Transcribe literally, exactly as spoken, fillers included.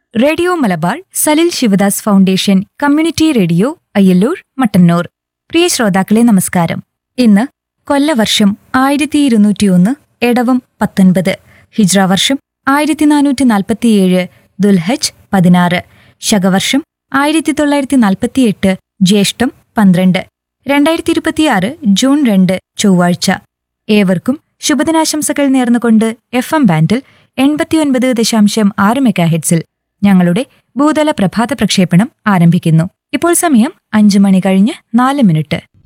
Radio Malabar Salil Sivadas foundation community radio Ayyallur Mattannur. പ്രിയ ശ്രോതാക്കളെ നമസ്കാരം. ഇന്ന് കൊല്ലവർഷം ആയിരത്തി ഇരുന്നൂറ്റിയൊന്ന് എടവം പത്തൊൻപത്, ഹിജ്ര വർഷം ആയിരത്തി നാനൂറ്റി നാൽപ്പത്തിയേഴ് ദുൽഹജ് പതിനാറ്, ശകവർഷം ആയിരത്തി തൊള്ളായിരത്തി നാൽപ്പത്തിയെട്ട് ജ്യേഷ്ഠം പന്ത്രണ്ട്, രണ്ടായിരത്തി ഇരുപത്തിയാറ് ജൂൺ രണ്ട് ചൊവ്വാഴ്ച. ഏവർക്കും ശുഭദിനാശംസകൾ നേർന്നുകൊണ്ട് എഫ് എം ബാൻഡിൽ എൺപത്തിയൊൻപത് ദശാംശം ആറ് മെഗാഹെഡ്സിൽ ഞങ്ങളുടെ ഭൂതല പ്രഭാത പ്രക്ഷേപണം ആരംഭിക്കുന്നു. ഇപ്പോൾ സമയം അഞ്ചു മണി കഴിഞ്ഞ് നാല് മിനിറ്റ്.